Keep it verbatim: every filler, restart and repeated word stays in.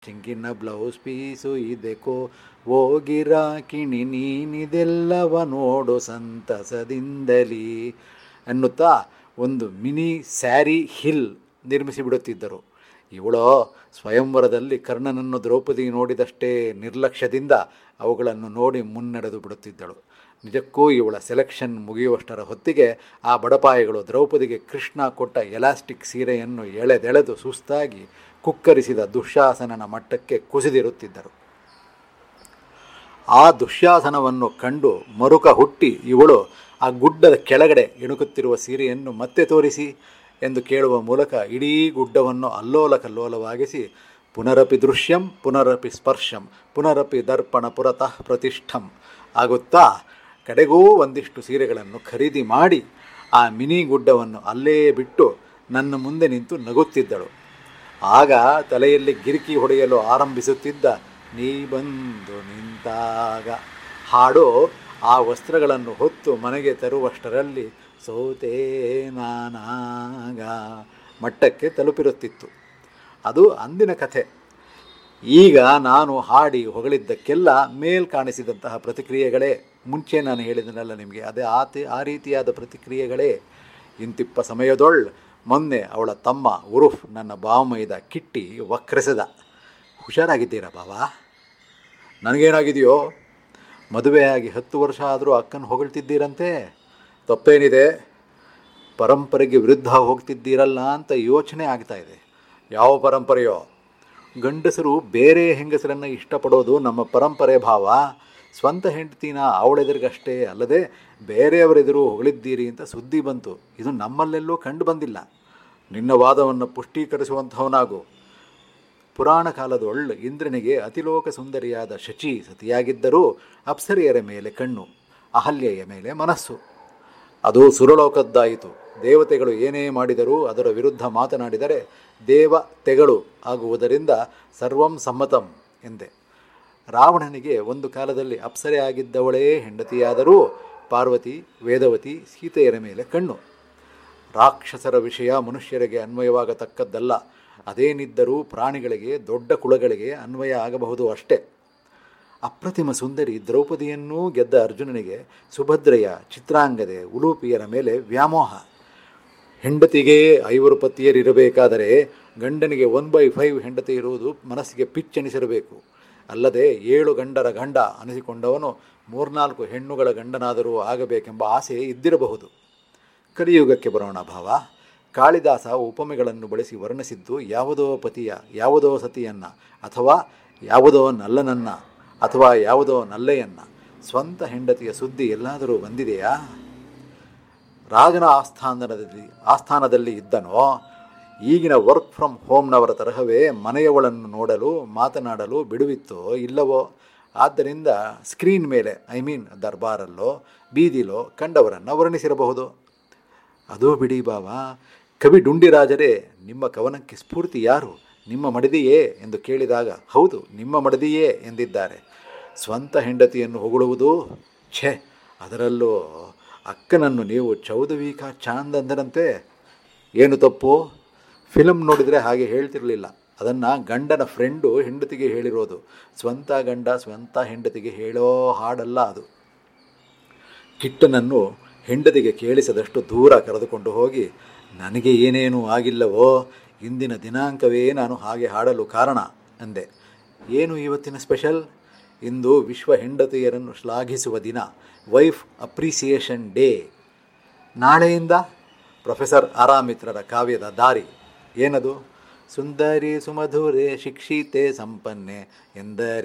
ಚಿಂಕಿನ blouse piece ಇದೆಕೋ ಓ ಗಿರಾಕಿಣಿ ನೀನಿದೆಲ್ಲವ ನೋಡು ಸಂತಸದಿಂದಲೀ ಅನ್ನುತ್ತಾ ಒಂದು mini sari hill ನಿರ್ಮಿಸಿಬಿಡುತ್ತಿದ್ದರು. ಇವಳೋ ಸ್ವಯಂವರದಲ್ಲಿ ಕರ್ಣನನ್ನು Draupadi ನೋಡಿದಷ್ಟೇ ನಿರ್ಲಕ್ಷ್ಯದಿಂದ ಅವುಗಳನ್ನು ನೋಡಿ ಮುನ್ನಡೆದು ಬಿಡುತ್ತಿದ್ದಳು. ನಿಜಕ್ಕೂ ಇವಳ ಸೆಲೆಕ್ಷನ್ ಮುಗಿಯುವಷ್ಟರ ಹೊತ್ತಿಗೆ ಆ ಬಡಪಾಯಿಗಳು ದ್ರೌಪದಿಗೆ ಕೃಷ್ಣ ಕೊಟ್ಟ ಎಲಾಸ್ಟಿಕ್ ಸೀರೆಯನ್ನು ಎಳೆದೆಳೆದು ಸುಸ್ತಾಗಿ ಕುಕ್ಕರಿಸಿದ ದುಶ್ಯಾಸನನ ಮಟ್ಟಕ್ಕೆ ಕುಸಿದಿರುತ್ತಿದ್ದರು. ಆ ದುಶ್ಯಾಸನವನ್ನು ಕಂಡು ಮರುಕ ಹುಟ್ಟಿ ಇವಳು ಆ ಗುಡ್ಡದ ಕೆಳಗಡೆ ಇಣುಕುತ್ತಿರುವ ಸೀರೆಯನ್ನು ಮತ್ತೆ ತೋರಿಸಿ ಎಂದು ಕೇಳುವ ಮೂಲಕ ಇಡೀ ಗುಡ್ಡವನ್ನು ಅಲ್ಲೋಲ ಕಲ್ಲೋಲವಾಗಿಸಿ ಪುನರಪಿ ದೃಶ್ಯಂ ಪುನರಪಿ ಸ್ಪರ್ಶಂ ಪುನರಪಿ ದರ್ಪಣ ಪುರತಃ ಪ್ರತಿಷ್ಠಂ ಆಗುತ್ತಾ ಕಡೆಗೂ ಒಂದಿಷ್ಟು ಸೀರೆಗಳನ್ನು ಖರೀದಿ ಮಾಡಿ ಆ ಮಿನಿ ಗುಡ್ಡವನ್ನು ಅಲ್ಲೇ ಬಿಟ್ಟು ನನ್ನ ಮುಂದೆ ನಿಂತು ನಗುತ್ತಿದ್ದಳು. ಆಗ ತಲೆಯಲ್ಲಿ ಗಿರಿಕಿ ಹೊಡೆಯಲು ಆರಂಭಿಸುತ್ತಿದ್ದ ನೀ ಬಂದು ನಿಂತಾಗ ಹಾಡು ಆ ವಸ್ತ್ರಗಳನ್ನು ಹೊತ್ತು ಮನೆಗೆ ತರುವಷ್ಟರಲ್ಲಿ ಸೋತೇ ನಾನಾಗ ಮಟ್ಟಕ್ಕೆ ತಲುಪಿರುತ್ತಿತ್ತು. ಅದು ಅಂದಿನ ಕಥೆ. ಈಗ ನಾನು ಹಾಡಿ ಹೊಗಳಿದ್ದಕ್ಕೆಲ್ಲ ಮೇಲ್ ಕಾಣಿಸಿದಂತಹ ಪ್ರತಿಕ್ರಿಯೆಗಳೇ. ಮುಂಚೆ ನಾನು ಹೇಳಿದನಲ್ಲ ನಿಮಗೆ, ಅದೇ ಆತಿ ಆ ರೀತಿಯಾದ ಪ್ರತಿಕ್ರಿಯೆಗಳೇ. ಇಂತಿಪ್ಪ ಸಮಯದೊಳ್ ಮೊನ್ನೆ ಅವಳ ತಮ್ಮ ಉರುಫ್ ನನ್ನ ಬಾವಮೈದ ಕಿಟ್ಟಿ ವಕ್ರಿಸಿದ. ಹುಷಾರಾಗಿದ್ದೀರಾ ಬಾವಾ? ನನಗೇನಾಗಿದೆಯೋ? ಮದುವೆಯಾಗಿ ಹತ್ತು ವರ್ಷ ಆದರೂ ಅಕ್ಕನ ಹೊಗಳ್ತಿದ್ದೀರಂತೆ, ತಪ್ಪೇನಿದೆ? ಪರಂಪರೆಗೆ ವಿರುದ್ಧ ಹೋಗ್ತಿದ್ದೀರಲ್ಲ ಅಂತ ಯೋಚನೆ ಆಗ್ತಾಯಿದೆ. ಯಾವ ಪರಂಪರೆಯೋ? ಗಂಡಸರು ಬೇರೆ ಹೆಂಗಸರನ್ನು ಇಷ್ಟಪಡೋದು ನಮ್ಮ ಪರಂಪರೆ ಭಾವ. ಸ್ವಂತ ಹೆಂಡತಿನ ಅವಳೆದುರಿಗಷ್ಟೇ ಅಲ್ಲದೆ ಬೇರೆಯವರೆದುರು ಹೊಗಳಿದ್ದೀರಿ ಅಂತ ಸುದ್ದಿ ಬಂತು. ಇದು ನಮ್ಮಲ್ಲೆಲ್ಲೂ ಕಂಡು ಬಂದಿಲ್ಲ. ನಿನ್ನ ವಾದವನ್ನು ಪುಷ್ಟೀಕರಿಸುವಂಥವನಾಗು. ಪುರಾಣ ಕಾಲದೊಳ್ಳು ಇಂದ್ರನಿಗೆ ಅತಿಲೋಕ ಸುಂದರಿಯಾದ ಶಚಿ ಸತಿಯಾಗಿದ್ದರೂ ಅಪ್ಸರಿಯರ ಮೇಲೆ ಕಣ್ಣು, ಅಹಲ್ಯೆಯ ಮೇಲೆ ಮನಸ್ಸು. ಅದು ಸುರಲೋಕದ್ದಾಯಿತು. ದೇವತೆಗಳು ಏನೇ ಮಾಡಿದರೂ ಅದರ ವಿರುದ್ಧ ಮಾತನಾಡಿದರೆ ದೇವ ತೆಗಳು ಆಗುವುದರಿಂದ ಸರ್ವಂ ಸಮ್ಮತಂ ಎಂದೆ. ರಾವಣನಿಗೆ ಒಂದು ಕಾಲದಲ್ಲಿ ಅಪ್ಸರೆ ಆಗಿದ್ದವಳೇ ಹೆಂಡತಿಯಾದರೂ ಪಾರ್ವತಿ, ವೇದವತಿ, ಸೀತೆಯರ ಮೇಲೆ ಕಣ್ಣು. ರಾಕ್ಷಸರ ವಿಷಯ ಮನುಷ್ಯರಿಗೆ ಅನ್ವಯವಾಗತಕ್ಕದ್ದಲ್ಲ. ಅದೇನಿದ್ದರೂ ಪ್ರಾಣಿಗಳಿಗೆ, ದೊಡ್ಡ ಕುಳಗಳಿಗೆ ಅನ್ವಯ ಆಗಬಹುದು ಅಷ್ಟೇ. ಅಪ್ರತಿಮ ಸುಂದರಿ ದ್ರೌಪದಿಯನ್ನೂ ಗೆದ್ದ ಅರ್ಜುನನಿಗೆ ಸುಭದ್ರೆಯ, ಚಿತ್ರಾಂಗದೆ, ಉಲೂಪಿಯರ ಮೇಲೆ ವ್ಯಾಮೋಹ. ಹೆಂಡತಿಗೆ ಐವರು ಪತಿಯರಿರಬೇಕಾದರೆ ಗಂಡನಿಗೆ ಒನ್ ಬೈ ಫೈವ್ ಹೆಂಡತಿ ಇರುವುದು ಮನಸ್ಸಿಗೆ ಪಿಚ್ಚೆನಿಸಿರಬೇಕು. ಅಲ್ಲದೆ ಏಳು ಗಂಡರ ಗಂಡ ಅನಿಸಿಕೊಂಡವನು ಮೂರ್ನಾಲ್ಕು ಹೆಣ್ಣುಗಳ ಗಂಡನಾದರೂ ಆಗಬೇಕೆಂಬ ಆಸೆ ಇದ್ದಿರಬಹುದು. ಕಲಿಯುಗಕ್ಕೆ ಬರೋಣ ಭಾವ. ಕಾಳಿದಾಸ ಉಪಮೆಗಳನ್ನು ಬಳಸಿ ವರ್ಣಿಸಿದ್ದು ಯಾವುದೋ ಪತಿಯ, ಯಾವುದೋ ಸತಿಯನ್ನು, ಅಥವಾ ಯಾವುದೋ ನಲ್ಲನನ್ನು, ಅಥವಾ ಯಾವುದೋ ನಲ್ಲೆಯನ್ನು. ಸ್ವಂತ ಹೆಂಡತಿಯ ಸುದ್ದಿ ಎಲ್ಲಾದರೂ ಬಂದಿದೆಯಾ? ರಾಜನ ಆಸ್ಥಾನದಲ್ಲಿ ಆಸ್ಥಾನದಲ್ಲಿ ಇದ್ದನೋ? ಈಗಿನ ವರ್ಕ್ ಫ್ರಮ್ ಹೋಮ್ನವರ ತರಹವೇ ಮನೆಯವಳನ್ನು ನೋಡಲು, ಮಾತನಾಡಲು ಬಿಡುವಿತ್ತೋ ಇಲ್ಲವೋ? ಆದ್ದರಿಂದ ಸ್ಕ್ರೀನ್ ಮೇಲೆ, ಐ ಮೀನ್ ದರ್ಬಾರಲ್ಲೋ ಬೀದಿಲೋ ಕಂಡವರನ್ನು ವರ್ಣಿಸಿರಬಹುದು. ಅದೂ ಬಿಡಿ ಬಾವಾ. ಕವಿ ಡುಂಡಿರಾಜರೇ ನಿಮ್ಮ ಕವನಕ್ಕೆ ಸ್ಫೂರ್ತಿ ಯಾರು? ನಿಮ್ಮ ಮಡದಿಯೇ ಎಂದು ಕೇಳಿದಾಗ ಹೌದು, ನಿಮ್ಮ ಮಡದಿಯೇ ಎಂದಿದ್ದಾರೆ. ಸ್ವಂತ ಹೆಂಡತಿಯನ್ನು ಹೊಗಳುವುದು ಛೇ, ಅದರಲ್ಲೂ ಅಕ್ಕನನ್ನು ನೀವು ಚೌದವೀಕ ಚಾಂದ್ ಅಂದರಂತೆ. ಏನು ತಪ್ಪು? ಫಿಲಮ್ ನೋಡಿದರೆ ಹಾಗೆ ಹೇಳ್ತಿರಲಿಲ್ಲ. ಅದನ್ನು ಗಂಡನ ಫ್ರೆಂಡು ಹೆಂಡತಿಗೆ ಹೇಳಿರೋದು. ಸ್ವಂತ ಗಂಡ ಸ್ವಂತ ಹೆಂಡತಿಗೆ ಹೇಳೋ ಹಾಡಲ್ಲ ಅದು. ಕಿಟ್ಟನನ್ನು ಹೆಂಡತಿಗೆ ಕೇಳಿಸದಷ್ಟು ದೂರ ಕರೆದುಕೊಂಡು ಹೋಗಿ, ನನಗೆ ಏನೇನೂ ಆಗಿಲ್ಲವೋ, ಇಂದಿನ ದಿನಾಂಕವೇ ನಾನು ಹಾಗೆ ಹಾಡಲು ಕಾರಣ ಅಂದೆ. ಏನು ಇವತ್ತಿನ ಸ್ಪೆಷಲ್? ಇಂದು ವಿಶ್ವ ಹೆಂಡತಿಯರನ್ನು ಶ್ಲಾಘಿಸುವ ದಿನ, ವೈಫ್ ಅಪ್ರಿಸಿಯೇಷನ್ ಡೇ. ನಾಳೆಯಿಂದ ಪ್ರೊಫೆಸರ್ ಆರಾಮಿತ್ರರ ಕಾವ್ಯದ ದಾರಿ. ಏನದು? ಸುಂದರಿ ಸುಮಧುರೆ ಶಿಕ್ಷಿತೆ ಸಂಪನ್ನೆ ಎಂದರೆ